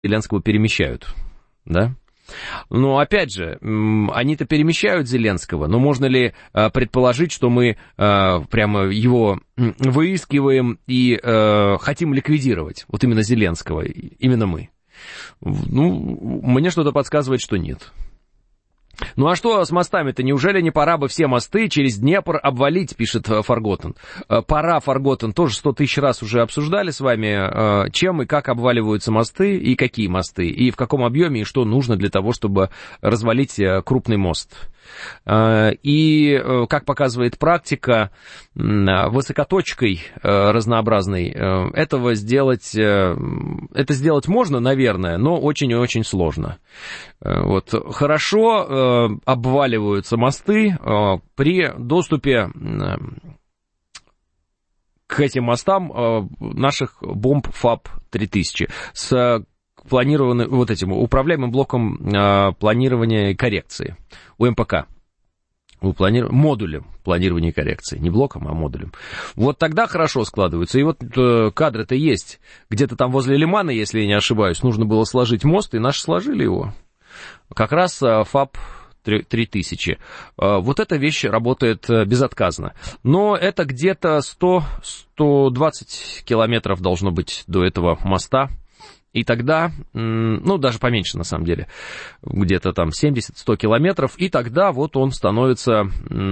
Зеленского перемещают, да? Но, опять же, они-то перемещают Зеленского, но можно ли предположить, что мы прямо его выискиваем и хотим ликвидировать, вот именно Зеленского, именно мы? Ну, мне что-то подсказывает, что нет. Ну а что с мостами-то? Неужели не пора бы все мосты через Днепр обвалить, пишет Фарготен. Пора, Фарготен, тоже 100 тысяч раз уже обсуждали с вами, чем и как обваливаются мосты, и какие мосты, и в каком объеме, и что нужно для того, чтобы развалить крупный мост. И, как показывает практика, высокоточкой разнообразной это сделать можно, наверное, но очень и очень сложно. Вот. Хорошо обваливаются мосты при доступе к этим мостам наших бомб ФАБ-3000 с планированным вот этим управляемым блоком планирования и коррекции, УМПК. Модулем планирования и коррекции. Не блоком, а модулем. Вот тогда хорошо складываются. И вот кадры-то есть. Где-то там возле Лимана, если я не ошибаюсь, нужно было сложить мост, и наши сложили его. Как раз ФАБ-3000. Вот эта вещь работает безотказно. Но это где-то 100-120 километров должно быть до этого моста. И тогда, ну, даже поменьше, на самом деле, где-то там 70-100 километров, и тогда вот он становится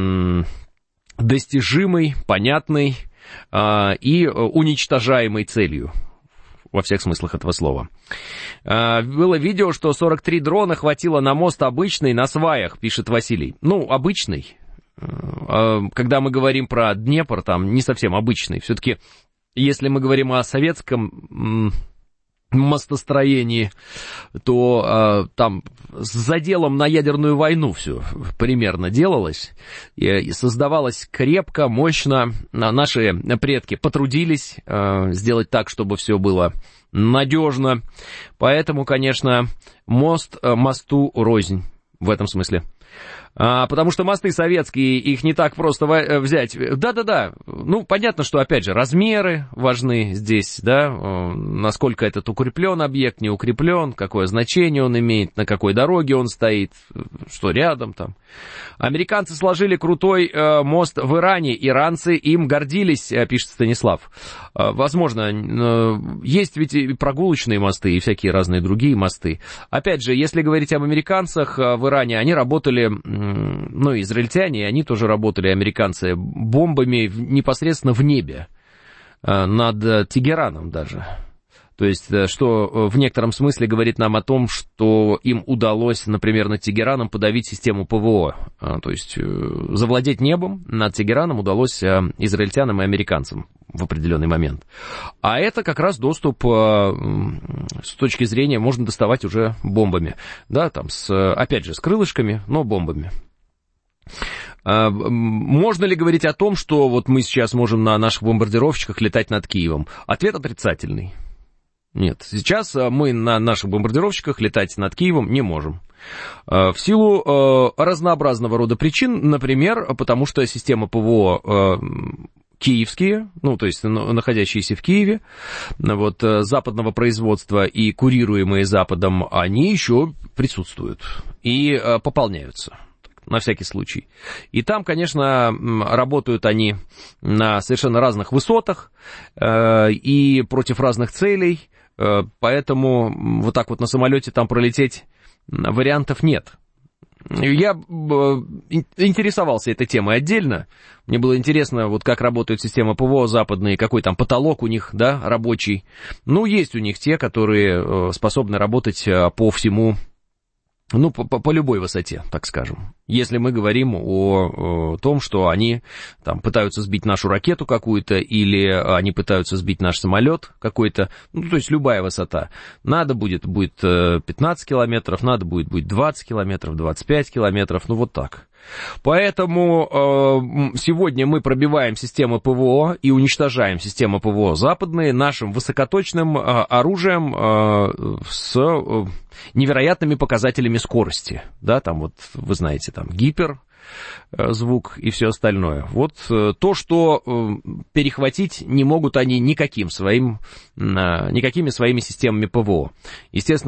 достижимой, понятной и уничтожаемой целью, во всех смыслах этого слова. Было видео, что 43 дрона хватило на мост обычный, на сваях, пишет Василий. Ну, обычный. Когда мы говорим про Днепр, там не совсем обычный. Все-таки, если мы говорим о советском мостостроении, то там с заделом на ядерную войну все примерно делалось, и создавалось крепко, мощно. Наши предки потрудились сделать так, чтобы все было надежно. Поэтому, конечно, мосту рознь в этом смысле. Потому что мосты советские, их не так просто взять. Да-да-да, ну, понятно, что, опять же, размеры важны здесь, да, насколько этот укреплен объект, не укреплен, какое значение он имеет, на какой дороге он стоит, что рядом там. Американцы сложили крутой мост в Иране, иранцы им гордились, пишет Станислав. Возможно, есть ведь и прогулочные мосты, и всякие разные другие мосты. Опять же, если говорить об американцах в Иране, они работали, ну, израильтяне, они тоже работали, американцы, бомбами непосредственно в небе, над Тегераном даже. То есть, что в некотором смысле говорит нам о том, что им удалось, например, над Тегераном подавить систему ПВО. То есть, завладеть небом над Тегераном удалось израильтянам и американцам в определенный момент. А это как раз доступ, с точки зрения, можно доставать уже бомбами. Да, там, опять же, с крылышками, но бомбами. Можно ли говорить о том, что вот мы сейчас можем на наших бомбардировщиках летать над Киевом? Ответ отрицательный. Нет, сейчас мы на наших бомбардировщиках летать над Киевом не можем. В силу разнообразного рода причин, например, потому что система ПВО киевские, ну, то есть находящиеся в Киеве, вот, западного производства и курируемые Западом, они еще присутствуют и пополняются. На всякий случай. И там, конечно, работают они на совершенно разных высотах и против разных целей, поэтому вот так вот на самолете там пролететь вариантов нет. Я интересовался этой темой отдельно. Мне было интересно, вот как работает система ПВО западная, какой там потолок у них, да, рабочий. Ну, есть у них те, которые способны работать по всему, ну, по любой высоте, так скажем. Если мы говорим о том, что они там пытаются сбить нашу ракету какую-то, или они пытаются сбить наш самолет какой-то, ну, то есть любая высота. Надо будет 15 километров, надо будет 20 километров, 25 километров, ну, вот так. Поэтому сегодня мы пробиваем системы ПВО и уничтожаем системы ПВО западные нашим высокоточным оружием с невероятными показателями скорости. Да, там вот, вы знаете, там гиперзвук и все остальное. Вот то, что перехватить не могут они никакими своими системами ПВО. Естественно,